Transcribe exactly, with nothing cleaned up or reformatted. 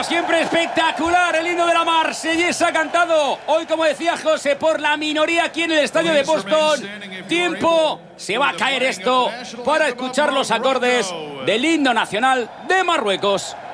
siempre, espectacular el himno de la Marsellesa cantado. Hoy, como decía José, por la minoría aquí en el estadio de Boston. Tiempo, se va a caer esto para escuchar los acordes del himno nacional de Marruecos.